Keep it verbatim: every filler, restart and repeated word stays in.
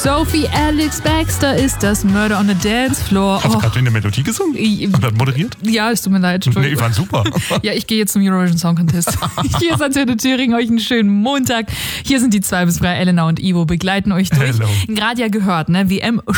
Sophie Alex Baxter ist das Murder on the Dance Floor. Hast du Oh. gerade in der Melodie gesungen? Und dann moderiert? Ja, es tut mir leid. Nee, die waren super. Ja, ich gehe jetzt zum Eurovision Song Contest. Hier ist Antenne Thüringen, euch einen schönen Montag. Hier sind die zwei bis drei, Elena und Ivo begleiten euch durch. Hello. Gerade ja gehört, ne, W M